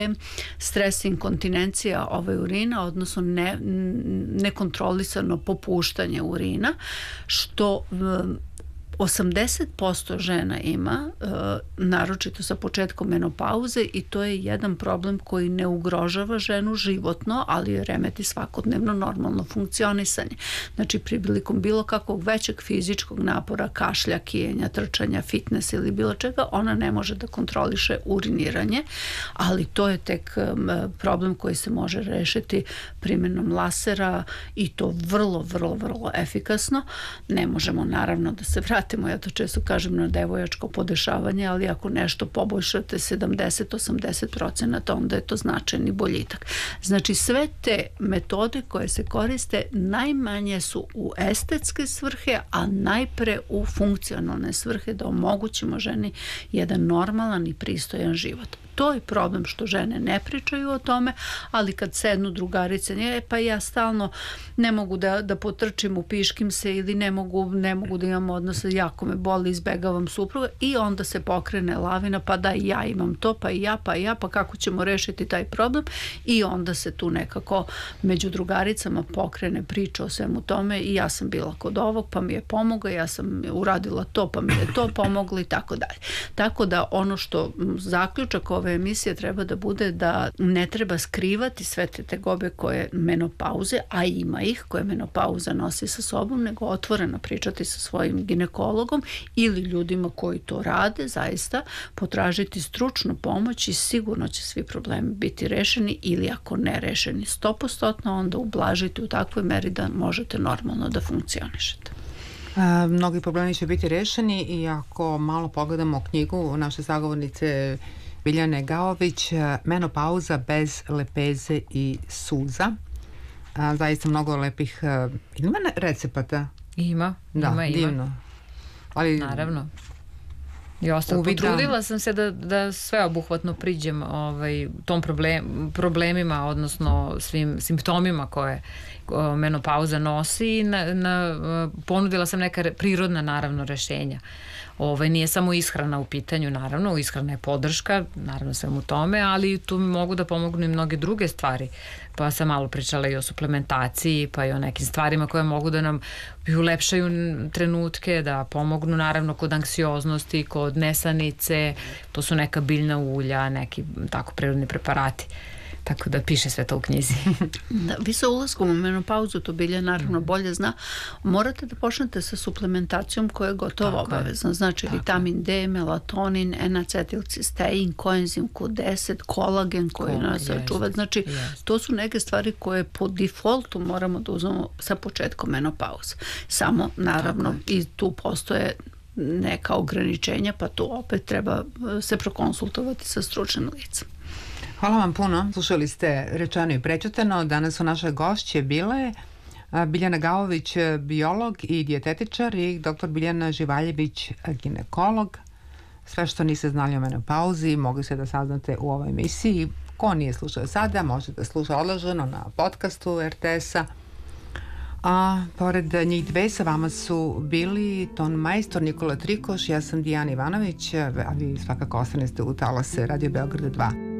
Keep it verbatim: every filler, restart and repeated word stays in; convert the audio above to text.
stres inkontinencija ovaj urina, odnosno ne, nekontrolisano popuštanje urina, što osamdeset posto žena ima, naročito sa početkom menopauze, i to je jedan problem koji ne ugrožava ženu životno, ali joj remeti svakodnevno normalno funkcionisanje. Znači, prilikom bilo kakvog većeg fizičkog napora, kašlja, kijenja, trčanja, fitness ili bilo čega, ona ne može da kontroliše uriniranje, ali to je tek problem koji se može rešiti primjenom lasera, i to vrlo, vrlo, vrlo efikasno. Ne možemo naravno da se vratimo, ja to često kažem, na devojačko podešavanje, ali ako nešto poboljšate sedamdeset do osamdeset procenata, onda je to značajni boljitak. Znači, sve te metode koje se koriste najmanje su u estetske svrhe, a najpre u funkcionalne svrhe, da omogućimo ženi jedan normalan i pristojan život. To je problem što žene ne pričaju o tome, ali kad sednu drugarice, e, pa ja stalno ne mogu da, da potrčim, upiškim se, ili ne mogu, ne mogu da imam odnos, jako me boli, izbegavam supruga, i onda se pokrene lavina, pa da i ja imam to, pa i ja, pa i ja, pa kako ćemo rešiti taj problem, i onda se tu nekako među drugaricama pokrene priča o svemu tome, i ja sam bila kod ovog, pa mi je pomogao, ja sam uradila to, pa mi je to pomoglo, i tako dalje. Tako da ono što zaključak ove emisije treba da bude da ne treba skrivati sve te tegobe koje menopauze, a ima ih, koje menopauza nosi sa sobom, nego otvoreno pričati sa svojim ginekologom ili ljudima koji to rade, zaista potražiti stručnu pomoć, i sigurno će svi problemi biti rešeni, ili ako ne rešeni sto posto, onda ublažiti u takvoj meri da možete normalno da funkcionišete. A, mnogi problemi će biti rešeni, i ako malo pogledamo knjigu naše sagovornice Biljane Gaović, Menopauza bez lepeze i suza. A, zaista mnogo lepih, ima recepata? Ima, da, ima, ima. Divno. Ali, naravno. I ostalo, potrudila sam se da, da sve obuhvatno priđem ovaj, tom problem, problemima, odnosno svim simptomima koje o, menopauza nosi, i na, na, ponudila sam neka prirodna, naravno, rešenja. Ovaj, nije samo ishrana u pitanju, naravno, ishrana je podrška, naravno, svemu tome, ali tu mi mogu da pomognu i mnoge druge stvari. Pa sam malo pričala i o suplementaciji, pa i o nekim stvarima koje mogu da nam ulepšaju trenutke, da pomognu, naravno, kod anksioznosti, kod nesanice, to su neka biljna ulja, neki tako prirodni preparati. Tako da piše sve to u knjizi. Da, vi sa ulaskom u menopauzu, to Bilja naravno bolje zna, morate da počnete sa suplementacijom koja je gotovo tako obavezna. Je. Znači tako vitamin D, melatonin, N-acetilcistein, koenzim Q deset, kolagen koji Ko, nas sačuva. Znači, jest. To su neke stvari koje po defaultu moramo da uzmemo sa početkom menopauze. Samo, naravno, i tu postoje neka ograničenja, pa tu opet treba se prokonsultovati sa stručnim licem. Hvala vam puno. Slušali ste Rečeno i prećutano. Danas su naše gošće bile Biljana Gaović, biolog i dijetetičar, i doktor Biljana Živaljević, ginekolog. Sve što niste znali o menopauzi mogli ste da saznate u ovoj emisiji. Ko nije slušao sada, može da sluša odloženo na podcastu er te es-a. A pored njih dve sa vama su bili ton majstor Nikola Trikoš, ja sam Dijana Ivanović, a vi svakako ostanete u talase Radio Beograd dva.